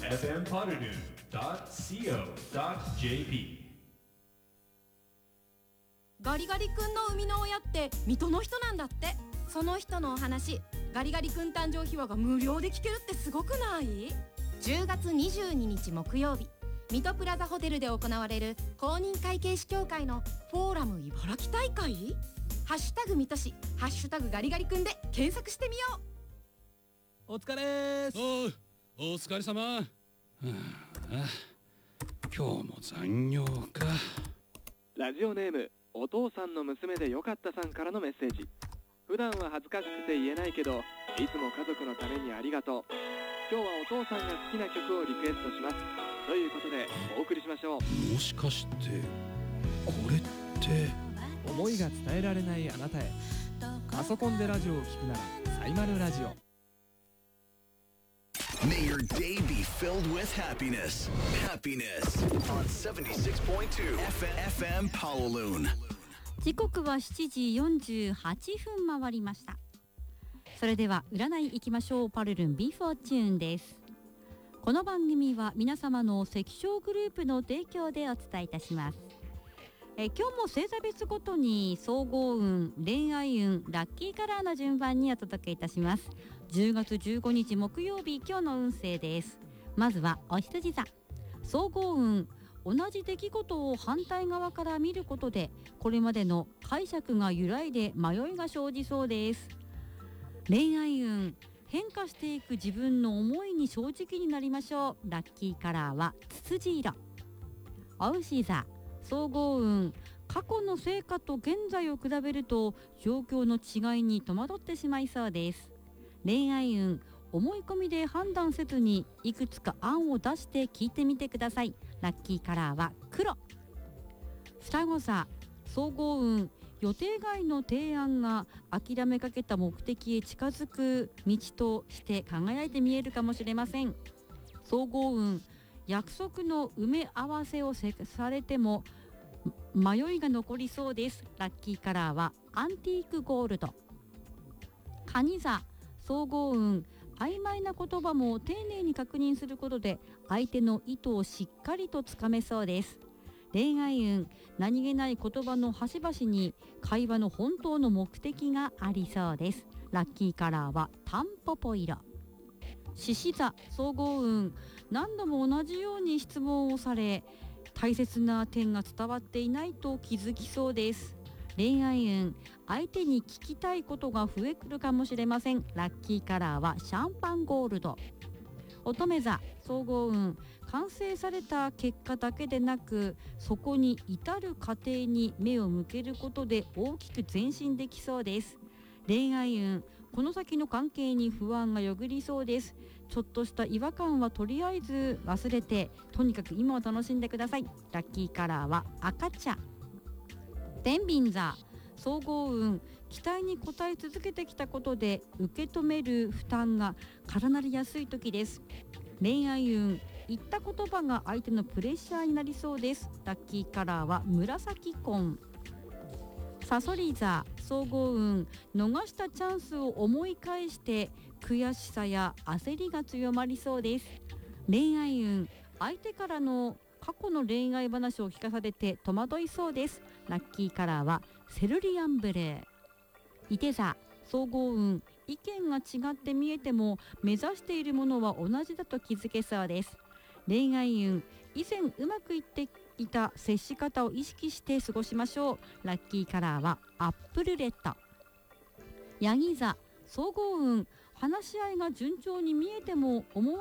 fmpotterdune.co.jp。 ガリガリ君の生みの親って水戸の人なんだって。その人のお話、ガリガリ君誕生秘話が無料で聞けるってすごくない？ 10 月22日木曜日、水戸プラザホテルで行われる公認会計士協会のフォーラム茨城大会。ハッシュタグ水戸市、ハッシュタグガリガリ君で検索してみよう。お疲れーす。 お疲れ様。今日も残業か。 ラジオネームお父さんの娘でよかったさんからのメッセージ。普段は恥ずかしくて言えないけど、いつも家族のためにありがとう。今日はお父さんが好きな曲をリクエストします。ということでお送りしましょう。 もしかしてこれって思いが伝えられないあなたへ。パソコンでラジオを聞くならサイマルラジオ。 May your day be filled with happiness. Happiness on 76.2 FM Kowloon。 時刻は7時48分回りました。それでは占い行きましょう。パルルン B フォーチューンです。この番組は皆様の赤小グループの提供でお伝えいたします。今日も星座別ごとに総合運、恋愛運、ラッキーカラーの順番にお届けいたします。10月15日木曜日、今日の運勢です。まずはお羊座。総合運、同じ出来事を反対側から見ることでこれまでの解釈が揺らいで迷いが生じそうです。恋愛運、変化していく自分の思いに正直になりましょう。ラッキーカラーはツツジ色。お牛座。総合運、過去の成果と現在を比べると状況の違いに戸惑ってしまいそうです。恋愛運、思い込みで判断せずにいくつか案を出して聞いてみてください。ラッキーカラーは黒。双子座。総合運、予定外の提案が諦めかけた目的へ近づく道として輝いて見えるかもしれません。総合運、約束の埋め合わせをされても迷いが残りそうです。ラッキーカラーはアンティークゴールド。蟹座。総合運、曖昧な言葉も丁寧に確認することで相手の意図をしっかりとつかめそうです。恋愛運、何気ない言葉の端々に会話の本当の目的がありそうです。ラッキーカラーはタンポポ色。獅子座。総合運、何度も同じように質問をされ大切な点が伝わっていないと気づきそうです。恋愛運、相手に聞きたいことが増えくるかもしれません。ラッキーカラーはシャンパンゴールド。乙女座。総合運、完成された結果だけでなくそこに至る過程に目を向けることで大きく前進できそうです。恋愛運、この先の関係に不安がよぎりそうです。ちょっとした違和感はとりあえず忘れてとにかく今を楽しんでください。ラッキーカラーは赤茶。天秤座。総合運、期待に応え続けてきたことで受け止める負担が軽なりやすい時です。恋愛運、言った言葉が相手のプレッシャーになりそうです。ラッキーカラーは紫紺。さそり座。総合運、逃したチャンスを思い返して悔しさや焦りが強まりそうです。恋愛運、相手からの過去の恋愛話を聞かされて戸惑いそうです。ラッキーカラーはセルリアンブルー。いて座。総合運、意見が違って見えても目指しているものは同じだと気づけそうです。恋愛運、以前うまくいっていた接し方を意識して過ごしましょう。ラッキーカラーはアップルレッド。ヤギ座。総合運、話し合いが順調に見えても思わ